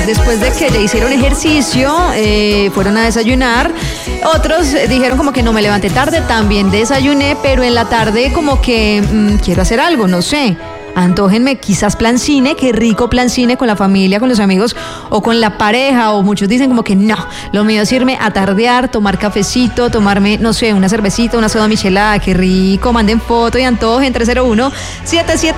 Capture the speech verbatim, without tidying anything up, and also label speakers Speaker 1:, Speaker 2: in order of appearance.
Speaker 1: después de que ya hicieron ejercicio, eh, fueron a desayunar. Otros eh, dijeron como que no, me levanté tarde, también desayuné, pero en la tarde como que mmm, quiero hacer algo, no sé. Antójenme quizás plan cine, qué rico plan cine con la familia, con los amigos o con la pareja, o muchos dicen como que no, lo mío es irme a tardear, tomar cafecito, tomarme, no sé, una cervecita, una soda michelada, qué rico, manden foto y antojen tres cero uno siete siete